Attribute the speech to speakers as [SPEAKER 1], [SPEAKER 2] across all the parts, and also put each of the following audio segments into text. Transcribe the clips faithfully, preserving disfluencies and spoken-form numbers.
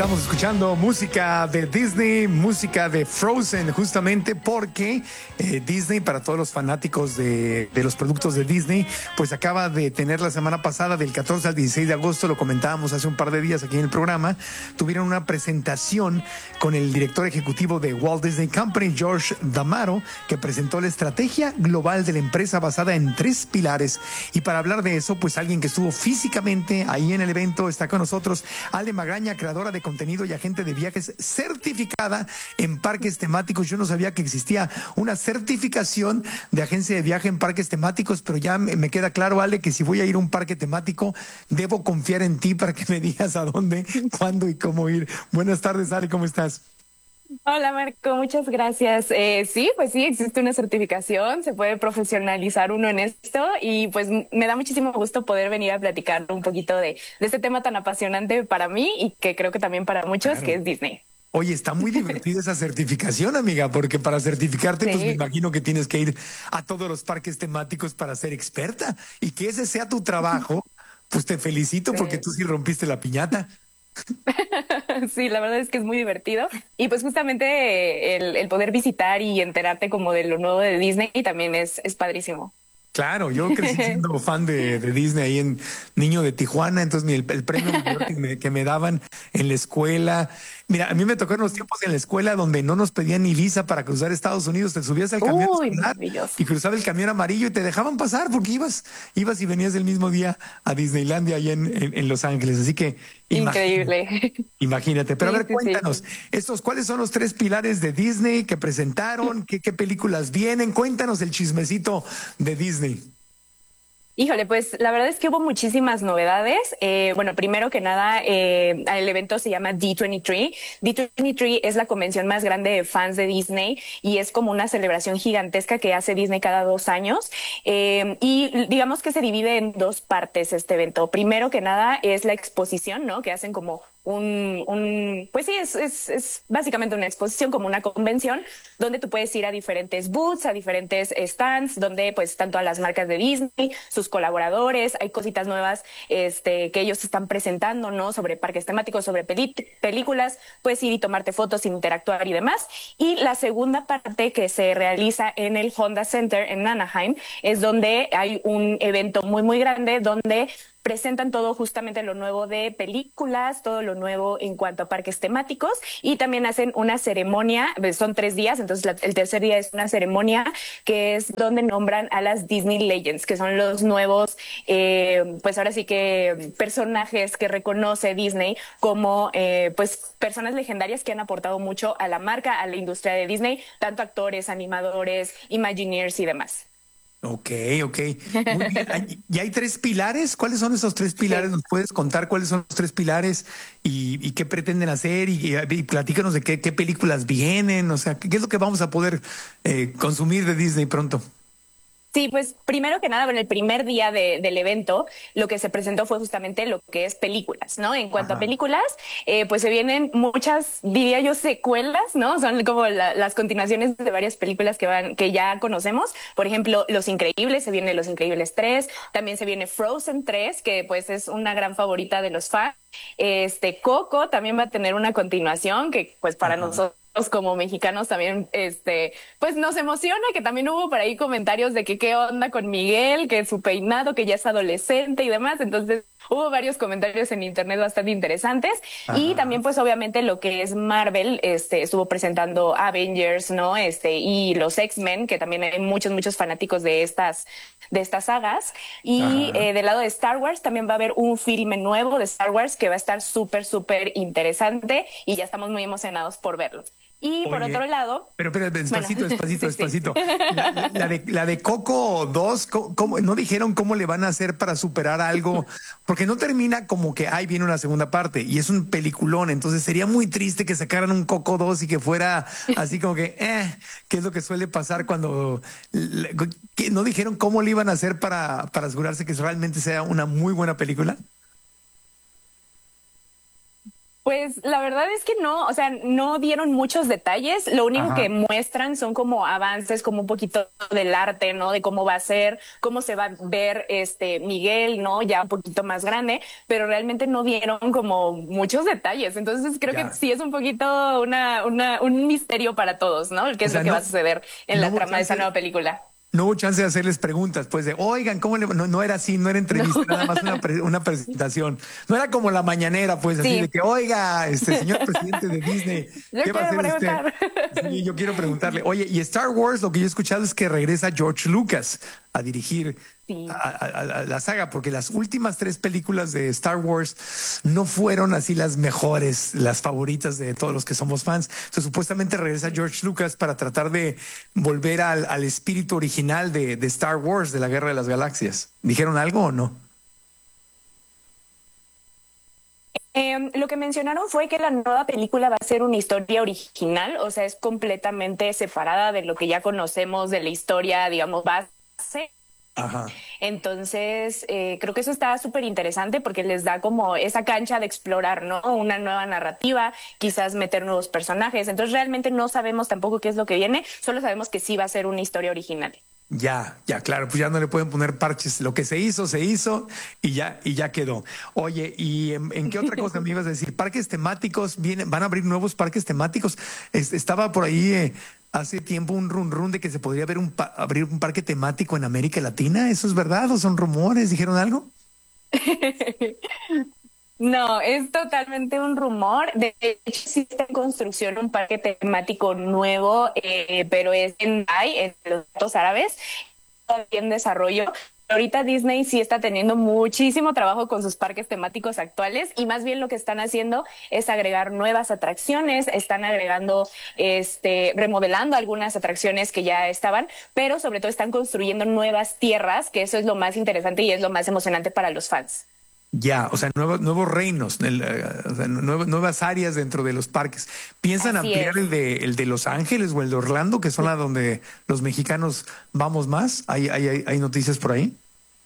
[SPEAKER 1] Estamos escuchando música de Disney, música de Frozen, justamente porque eh, Disney, para todos los fanáticos de, de los productos de Disney, pues acaba de tener la semana pasada, del catorce al dieciséis de agosto, lo comentábamos hace un par de días aquí en el programa, tuvieron una presentación con el director ejecutivo de Walt Disney Company, George D'Amato, que presentó la estrategia global de la empresa basada en tres pilares. Y para hablar de eso, pues alguien que estuvo físicamente ahí en el evento está con nosotros, Ale Magaña, creadora de contenido y agente de viajes certificada en parques temáticos. Yo no sabía que existía una certificación de agencia de viaje en parques temáticos, pero ya me, me queda claro, Ale, que si voy a ir a un parque temático, debo confiar en ti para que me digas a dónde, cuándo y cómo ir. Buenas tardes, Ale, ¿cómo estás?
[SPEAKER 2] Hola Marco, muchas gracias. Eh, sí, pues sí, existe una certificación, se puede profesionalizar uno en esto y pues m- me da muchísimo gusto poder venir a platicar un poquito de, de este tema tan apasionante para mí y que creo que también para muchos, que
[SPEAKER 1] Claro.
[SPEAKER 2] es Disney.
[SPEAKER 1] Oye, está muy divertida esa certificación, amiga, porque para certificarte, pues me
[SPEAKER 2] Sí.
[SPEAKER 1] imagino que tienes que ir a todos los parques temáticos para ser experta y que ese sea tu trabajo. Pues te felicito porque
[SPEAKER 2] Sí.
[SPEAKER 1] tú sí rompiste la piñata.
[SPEAKER 2] Sí, la verdad es que es muy divertido y pues justamente eh, el, el poder visitar y enterarte como de lo nuevo de Disney también es, es padrísimo.
[SPEAKER 1] Claro, yo crecí siendo fan de, de Disney ahí en niño de Tijuana, entonces mi- el, el premio mayor que me, que me daban en la escuela. Mira, a mí me tocó en los tiempos en la escuela donde no nos pedían ni visa para cruzar Estados Unidos, te subías al camión
[SPEAKER 2] Uy,
[SPEAKER 1] escolar
[SPEAKER 2] maravilloso.
[SPEAKER 1] y cruzaba el camión amarillo y te dejaban pasar porque ibas, ibas y venías el mismo día a Disneylandia allá en, en, en Los Ángeles. Así que imagínate.
[SPEAKER 2] Increíble.
[SPEAKER 1] Imagínate, pero a
[SPEAKER 2] Sí,
[SPEAKER 1] ver,
[SPEAKER 2] sí, sí.
[SPEAKER 1] cuéntanos, estos, ¿cuáles son los tres pilares de Disney que presentaron? ¿Qué, qué películas vienen? Cuéntanos el chismecito de Disney.
[SPEAKER 2] Híjole, pues la verdad es que hubo muchísimas novedades. Eh, bueno, primero que nada, eh, el evento se llama D veintitrés. D veintitrés es la convención más grande de fans de Disney y es como una celebración gigantesca que hace Disney cada dos años. Eh, y digamos que se divide en dos partes este evento. Primero que nada es la exposición, ¿no? Que hacen como un, un pues sí, es, es, es básicamente una exposición, como una convención, donde tú puedes ir a diferentes booths, a diferentes stands, donde pues están todas las marcas de Disney, sus colaboradores, hay cositas nuevas este, que ellos están presentando, ¿no? Sobre parques temáticos, sobre peli películas, puedes ir y tomarte fotos, interactuar y demás. Y la segunda parte que se realiza en el Honda Center en Anaheim es donde hay un evento muy, muy grande donde presentan todo justamente lo nuevo de películas, todo lo nuevo en cuanto a parques temáticos y también hacen una ceremonia, son tres días, entonces la, el tercer día es una ceremonia que es donde nombran a las Disney Legends, que son los nuevos, eh, pues ahora sí que personajes que reconoce Disney como eh, pues personas legendarias que han aportado mucho a la marca, a la industria de Disney, tanto actores, animadores, Imagineers y demás.
[SPEAKER 1] Ok, ok. Muy bien. Hay- ¿Y hay tres pilares? ¿Cuáles son esos tres pilares?
[SPEAKER 2] Sí.
[SPEAKER 1] ¿Nos puedes contar cuáles son los tres pilares y, y qué pretenden hacer? Y, y, y platícanos de qué, qué películas vienen. O sea, ¿qué, qué es lo que vamos a poder eh, consumir de Disney pronto?
[SPEAKER 2] Sí, pues primero que nada, bueno, el primer día de, del evento, lo que se presentó fue justamente lo que es películas, ¿no? En cuanto a
[SPEAKER 1] Ajá.
[SPEAKER 2] películas, eh, pues se vienen muchas, diría yo, secuelas, ¿no? Son como la- las continuaciones de varias películas que van, que ya conocemos. Por ejemplo, Los Increíbles, se viene Los Increíbles tres, también se viene Frozen tres, que pues es una gran favorita de los fans. Este, Coco también va a tener una continuación que pues para
[SPEAKER 1] Ajá.
[SPEAKER 2] nosotros como mexicanos también, este, pues nos emociona que también hubo por ahí comentarios de que qué onda con Miguel, que su peinado, que ya es adolescente y demás. Entonces hubo varios comentarios en internet bastante interesantes. Y
[SPEAKER 1] Ajá.
[SPEAKER 2] también pues obviamente lo que es Marvel, este, estuvo presentando Avengers, ¿no? Este, y los X-Men, que también hay muchos, muchos fanáticos de estas, de estas sagas. Y
[SPEAKER 1] Ajá.
[SPEAKER 2] eh, del lado de Star Wars también va a haber un filme nuevo de Star Wars que va a estar súper, súper interesante y ya estamos muy emocionados por verlo. Y por otro
[SPEAKER 1] Oye,
[SPEAKER 2] lado,
[SPEAKER 1] pero, pero
[SPEAKER 2] bueno,
[SPEAKER 1] despacito, despacito,
[SPEAKER 2] sí, sí.
[SPEAKER 1] despacito. La, la- la de, la de Coco dos, ¿cómo, cómo- no dijeron cómo le van a hacer para superar algo? Porque no termina como que, ahí viene una segunda parte y es un peliculón. Entonces sería muy triste que sacaran un Coco dos y que fuera así como que, eh, ¿qué es lo que suele pasar cuando le- que no dijeron cómo le iban a hacer para, para asegurarse que realmente sea una muy buena película?
[SPEAKER 2] Pues la verdad es que no, o sea, no dieron muchos detalles. Lo único
[SPEAKER 1] Ajá.
[SPEAKER 2] que muestran son como avances, como un poquito del arte, ¿no? De cómo va a ser, cómo se va a ver este Miguel, ¿no? Ya un poquito más grande, pero realmente no dieron como muchos detalles. Entonces creo que
[SPEAKER 1] Ya.
[SPEAKER 2] sí es un poquito una, una, un misterio para todos, ¿no? ¿Qué
[SPEAKER 1] O
[SPEAKER 2] es lo
[SPEAKER 1] sea,
[SPEAKER 2] que va a
[SPEAKER 1] no,
[SPEAKER 2] suceder en
[SPEAKER 1] no
[SPEAKER 2] la
[SPEAKER 1] hubo
[SPEAKER 2] trama de esa
[SPEAKER 1] chance.
[SPEAKER 2] nueva película?
[SPEAKER 1] No hubo chance de hacerles preguntas, pues de, oigan, ¿cómo le...? No, no era así, no era
[SPEAKER 2] No.
[SPEAKER 1] entrevista, nada más una, pre- una presentación. No era como la mañanera, pues así de
[SPEAKER 2] Sí.
[SPEAKER 1] que, oiga, este señor presidente de Disney,
[SPEAKER 2] Yo
[SPEAKER 1] ¿qué va a
[SPEAKER 2] quiero
[SPEAKER 1] hacer usted?
[SPEAKER 2] preguntar.
[SPEAKER 1] Sí, yo quiero preguntarle, oye, y Star Wars, lo que yo he escuchado es que regresa George Lucas a dirigir a,
[SPEAKER 2] Sí.
[SPEAKER 1] a- a la saga, porque las últimas tres películas de Star Wars no fueron así las mejores, las favoritas de todos los que somos fans. O sea, supuestamente regresa George Lucas para tratar de volver al, al espíritu original de, de Star Wars, de la Guerra de las Galaxias. ¿Dijeron algo o no?
[SPEAKER 2] Em, lo que mencionaron fue que la nueva película va a ser una historia original, o sea, es completamente separada de lo que ya conocemos de la historia, digamos, base.
[SPEAKER 1] Ajá.
[SPEAKER 2] Entonces, eh, creo que eso está súper interesante porque les da como esa cancha de explorar, ¿no? Una nueva narrativa, quizás meter nuevos personajes. Entonces, realmente no sabemos tampoco qué es lo que viene, solo sabemos que sí va a ser una historia original.
[SPEAKER 1] Ya, ya, claro, pues ya no le pueden poner parches. Lo que se hizo, se hizo y ya, y ya quedó. Oye, ¿y en, en qué otra cosa me ibas a decir? Parques temáticos, vienen, van a abrir nuevos parques temáticos. Es- estaba por ahí eh, hace tiempo un run run de que se podría ver un pa- abrir un parque temático en América Latina. ¿Eso es verdad o son rumores? ¿Dijeron algo?
[SPEAKER 2] No, es totalmente un rumor. De hecho, sí está en construcción un parque temático nuevo, eh, pero es en Dubái, en los Emiratos Árabes, todavía en desarrollo. Ahorita Disney sí está teniendo muchísimo trabajo con sus parques temáticos actuales y más bien lo que están haciendo es agregar nuevas atracciones, están agregando, este, remodelando algunas atracciones que ya estaban, pero sobre todo están construyendo nuevas tierras, que eso es lo más interesante y es lo más emocionante para los fans.
[SPEAKER 1] Ya, o sea, nuevos, nuevos reinos, el, eh, o sea, nuevo- nuevas áreas dentro de los parques. ¿Piensan
[SPEAKER 2] Así
[SPEAKER 1] ampliar el
[SPEAKER 2] es.
[SPEAKER 1] de, el de Los Ángeles o el de Orlando, que son a donde los mexicanos vamos más? ¿Hay, hay, hay hay noticias por ahí?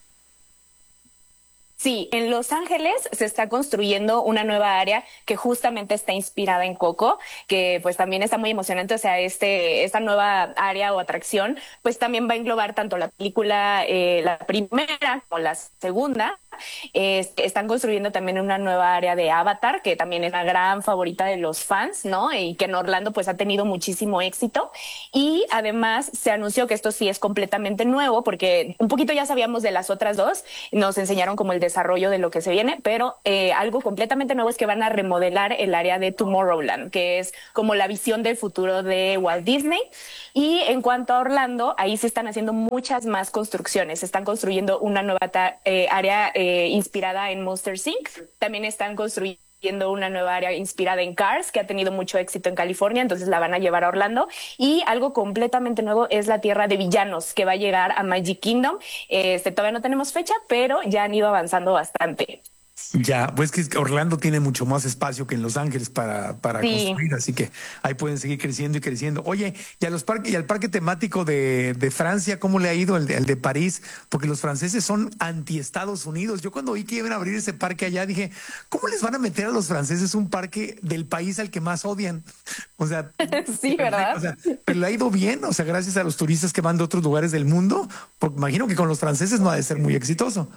[SPEAKER 2] Sí, en Los Ángeles se está construyendo una nueva área que justamente está inspirada en Coco, que pues también está muy emocionante. O sea, este, esta nueva área o atracción, pues también va a englobar tanto la película, eh, la primera como la segunda. Eh, están construyendo también una nueva área de Avatar, que también es una gran favorita de los fans, ¿no? Y que en Orlando pues ha tenido muchísimo éxito. Y además se anunció que esto sí es completamente nuevo, porque un poquito ya sabíamos de las otras dos, nos enseñaron como el desarrollo de lo que se viene, pero eh, algo completamente nuevo es que van a remodelar el área de Tomorrowland, que es como la visión del futuro de Walt Disney. Y en cuanto a Orlando, ahí se están haciendo muchas más construcciones. Se están construyendo una nueva eh, área eh, inspirada en Monster inc. También están construyendo una nueva área inspirada en Cars, que ha tenido mucho éxito en California, entonces la van a llevar a Orlando. Y algo completamente nuevo es la Tierra de Villanos, que va a llegar a Magic Kingdom. Este, todavía no tenemos fecha, pero ya han ido avanzando bastante.
[SPEAKER 1] Ya, pues que es que Orlando tiene mucho más espacio que en Los Ángeles para, para
[SPEAKER 2] Sí.
[SPEAKER 1] construir, así que ahí pueden seguir creciendo y creciendo. Oye, y a los parques y al parque temático de, de Francia, ¿cómo le ha ido el de, el de París? Porque los franceses son anti Estados Unidos. Yo cuando vi que iban a abrir ese parque allá dije, ¿cómo les van a meter a los franceses un parque del país al que más odian? O sea,
[SPEAKER 2] Sí,
[SPEAKER 1] o
[SPEAKER 2] ¿verdad?
[SPEAKER 1] sea, pero le ha ido bien, o sea, gracias a los turistas que van de otros lugares del mundo, porque imagino que con los franceses no ha de ser muy exitoso.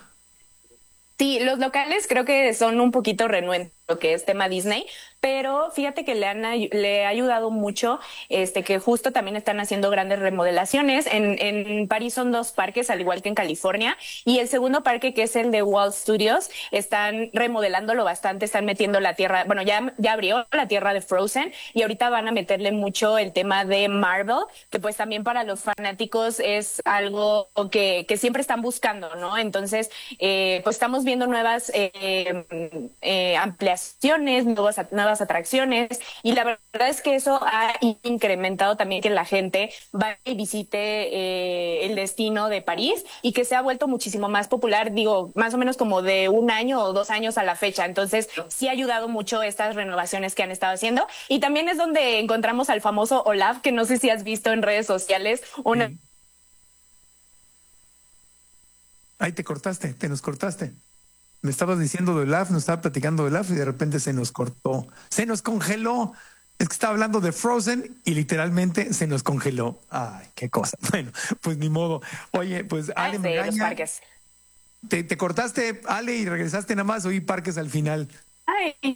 [SPEAKER 2] Sí, los locales creo que son un poquito renuentes lo que es tema Disney, pero fíjate que le han ay- le ha ayudado mucho, este que justo también están haciendo grandes remodelaciones. En, en París son dos parques, al igual que en California, y el segundo parque, que es el de Walt Studios, están remodelándolo bastante, están metiendo la tierra, bueno, ya, ya abrió la tierra de Frozen, y ahorita van a meterle mucho el tema de Marvel, que pues también para los fanáticos es algo que, que siempre están buscando, ¿no? Entonces, eh, pues estamos viendo nuevas eh, eh, ampliaciones, nuevas, nuevas atracciones, y la verdad es que eso ha incrementado también que la gente vaya y visite eh, el destino de París, y que se ha vuelto muchísimo más popular, digo, más o menos como de un año o dos años a la fecha. Entonces, sí ha ayudado mucho estas renovaciones que han estado haciendo, y también es donde encontramos al famoso Olaf, que no sé si has visto en redes sociales, una.
[SPEAKER 1] Sí. Ahí te cortaste, te nos cortaste. Me estabas diciendo de Olaf, nos estaba platicando de Olaf y de repente se nos cortó. Se nos congeló. Es que estaba hablando de Frozen y literalmente se nos congeló. Ay, qué cosa. Bueno, pues ni modo. Oye, pues Ale
[SPEAKER 2] Ay, sí,
[SPEAKER 1] Magaña,
[SPEAKER 2] los parques.
[SPEAKER 1] te, te cortaste, Ale, y regresaste nada más. Oí parques al final.
[SPEAKER 2] Ay.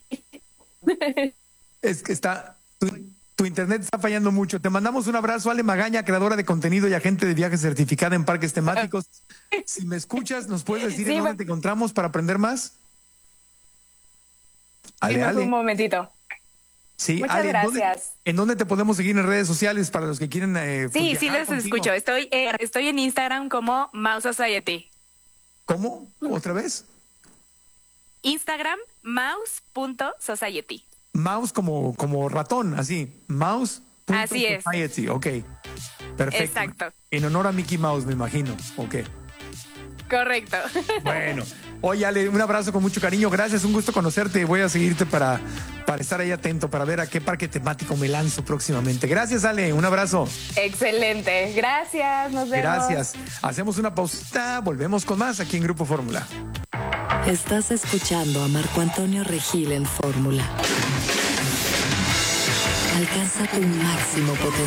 [SPEAKER 1] Es que está, tu, tu internet está fallando mucho. Te mandamos un abrazo, Ale Magaña, creadora de contenido y agente de viajes certificada en parques temáticos. Si me escuchas, ¿nos puedes decir
[SPEAKER 2] Sí,
[SPEAKER 1] en dónde
[SPEAKER 2] va-
[SPEAKER 1] te encontramos para aprender más? Ale,
[SPEAKER 2] Dime
[SPEAKER 1] Ale.
[SPEAKER 2] un momentito.
[SPEAKER 1] Sí,
[SPEAKER 2] Muchas
[SPEAKER 1] Ale, ¿en dónde-
[SPEAKER 2] gracias.
[SPEAKER 1] ¿en dónde te podemos seguir en redes sociales para los que quieren eh, pues,
[SPEAKER 3] Sí, sí
[SPEAKER 1] viajar
[SPEAKER 3] les
[SPEAKER 1] contigo?
[SPEAKER 3] escucho. Estoy, eh, estoy en Instagram como Mouse Society.
[SPEAKER 1] ¿Cómo? ¿Otra vez?
[SPEAKER 3] Instagram, mouse.society.
[SPEAKER 1] Mouse como, como ratón, así. Mouse.
[SPEAKER 3] Así es.
[SPEAKER 1] Society. Ok. Perfecto.
[SPEAKER 3] Exacto.
[SPEAKER 1] En honor a Mickey Mouse, me imagino. Ok.
[SPEAKER 3] Correcto.
[SPEAKER 1] Bueno. Oye, Ale, un abrazo con mucho cariño. Gracias, un gusto conocerte. Voy a seguirte para, para estar ahí atento, para ver a qué parque temático me lanzo próximamente. Gracias, Ale. Un abrazo.
[SPEAKER 2] Excelente. Gracias. Nos vemos.
[SPEAKER 1] Gracias. Hacemos una pausita. Volvemos con más aquí en Grupo Fórmula.
[SPEAKER 4] Estás escuchando a Marco Antonio Regil en Fórmula. Alcanza tu máximo potencial.